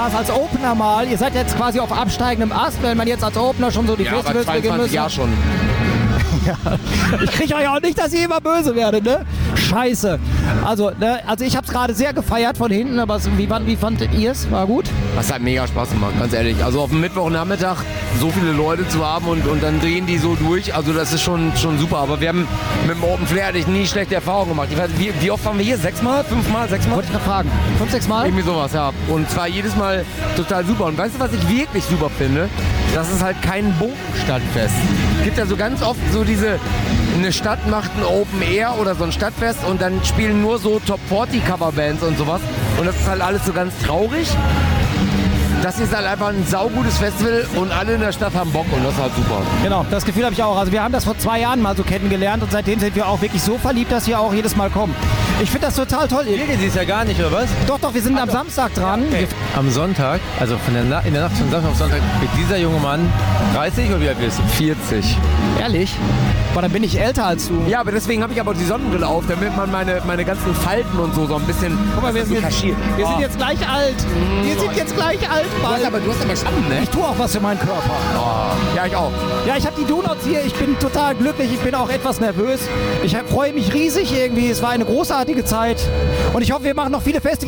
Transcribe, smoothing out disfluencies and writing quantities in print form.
war es als Opener mal? Ihr seid jetzt quasi auf absteigendem Ast, wenn man jetzt als Opener schon so die Festivals beginnen müssen. Ja, schon. Ja. Ich kriege euch auch nicht, dass ihr immer böse werdet, ne? Scheiße. Also ich habe es gerade sehr gefeiert von hinten, aber wie fandet ihr es? War gut? Das hat mega Spaß gemacht, ganz ehrlich. Also auf dem Mittwochnachmittag so viele Leute zu haben und dann drehen die so durch, also das ist schon super. Aber wir haben mit dem Open Flair hatte ich nie schlechte Erfahrungen gemacht. Ich weiß, wie oft waren wir hier? 6 Mal? 5 Mal? 6 Mal? Wollte ich gerade fragen. 5, 6 Mal? Irgendwie sowas, ja. Und zwar jedes Mal total super. Und weißt du, was ich wirklich super finde? Das ist halt kein Bogenstadtfest. Es gibt ja so ganz oft so eine Stadt macht ein Open Air oder so ein Stadtfest und dann spielen nur so Top 40 Coverbands und sowas. Und das ist halt alles so ganz traurig. Das ist halt einfach ein saugutes Festival und alle in der Stadt haben Bock und das ist halt super. Genau, das Gefühl habe ich auch. Also wir haben das vor 2 Jahren mal so kennengelernt und seitdem sind wir auch wirklich so verliebt, dass wir auch jedes Mal kommen. Ich finde das total toll. Ihr geht dies ja gar nicht, oder was? Doch, wir sind am Samstag dran. Okay. Am Sonntag, also in der Nacht von Samstag auf Sonntag, wird dieser junge Mann 30 oder wie alt bist du? 40. Ehrlich? Boah, dann bin ich älter als du. Ja, aber deswegen habe ich aber die Sonnenbrille auf, damit man meine ganzen Falten und so ein bisschen. Guck mal, wir sind jetzt gleich alt. Wir sind jetzt gleich alt, Mann. Du hast aber Schatten, ne? Ich tue auch was für meinen Körper. Oh. Ja, ich auch. Ja, ich habe die Donuts hier. Ich bin total glücklich. Ich bin auch etwas nervös. Ich freue mich riesig irgendwie. Es war eine großartige Zeit. Und ich hoffe, wir machen noch viele Festivals.